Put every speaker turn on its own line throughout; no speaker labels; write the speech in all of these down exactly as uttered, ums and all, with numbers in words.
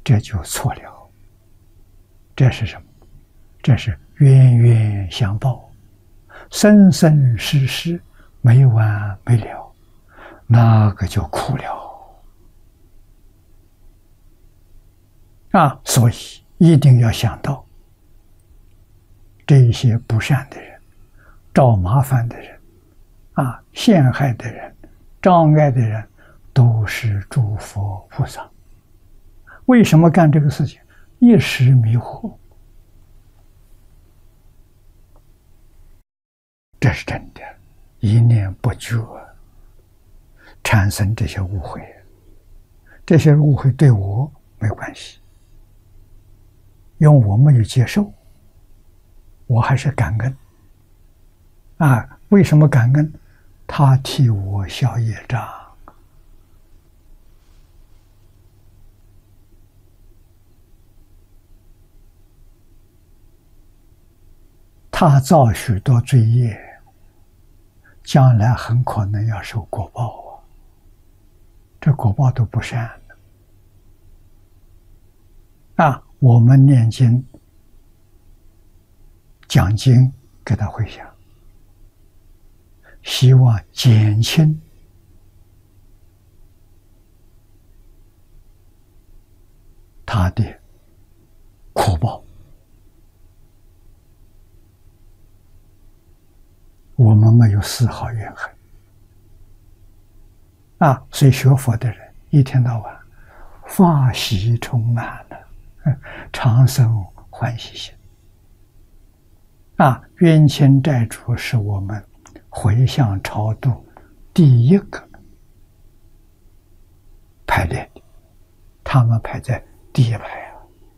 这就错了。这是什么？这是冤冤相报，生生世世没完没了，那个就苦了啊！所以一定要想到，这些不善的人、找麻烦的人、啊陷害的人、障碍的人，都是诸佛菩萨。为什么干这个事情？一时迷惑，这是真的，一念不觉产生这些误会，这些误会对我没关系，因为我没有接受，我还是感恩啊！为什么感恩？他替我消业障，他造许多罪业，将来很可能要受果报啊！这果报都不善的啊！我们念经、讲经，给他回向，希望减轻他的苦报。我们没有丝毫怨恨啊！所以学佛的人一天到晚法喜充满了，常生欢喜心啊！冤亲债主是我们回向超度第一个排列的，他们排在第一排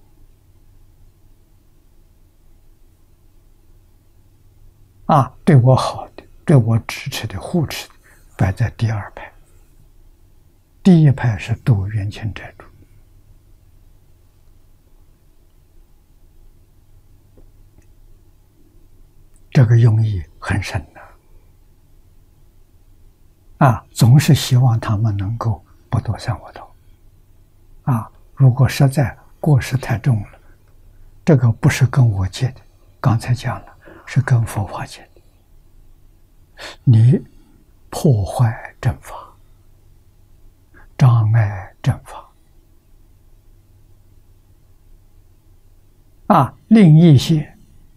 啊！啊，对我好的、对我支持的、护持的，摆在第二排。第一排是度冤亲债主。这个用意很深的啊，总是希望他们能够不堕三恶道啊。如果实在过失太重了，这个不是跟我借的，刚才讲了，是跟佛法借的。你破坏正法，障碍正法啊，令一些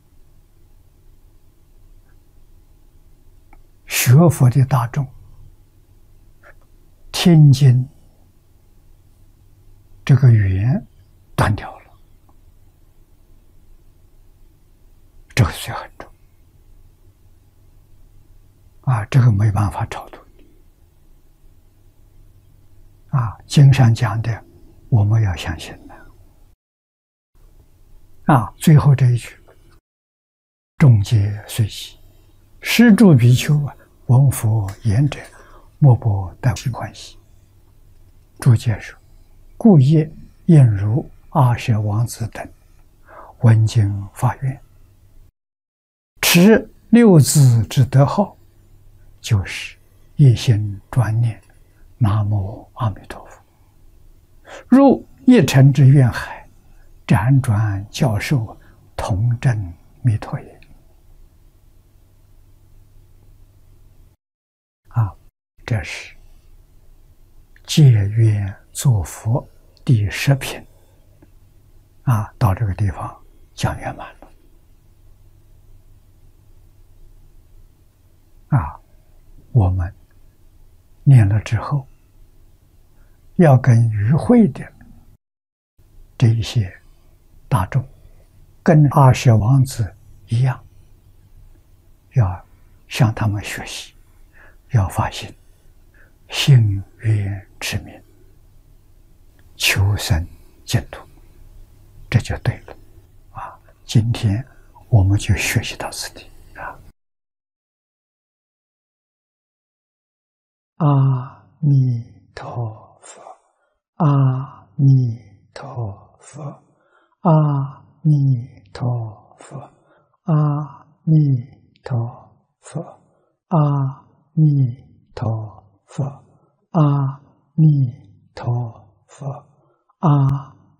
学佛的大众听经这个缘断掉了，这个罪很重啊，这个没办法超度啊。经上讲的，我们要相信的啊。最后这一句，众皆随喜，施诸比丘啊，闻佛言者，莫不大欢喜。注解说，故业应如阿舍王子等闻经发愿，持六字之德号，就是一心专念南无阿弥陀佛，入一尘之愿海，辗转教授同证弥陀也。啊，这是戒愿作佛第十品啊，到这个地方讲圆满了啊。我们念了之后，要跟与会的这一些大众，跟阿舍王子一样，要向他们学习，要发心，信愿持名，求生净土，这就对了啊！今天我们就学习到此地啊。阿弥陀佛，阿弥陀佛，阿弥陀佛，阿弥陀佛，阿弥陀佛，阿弥陀佛，阿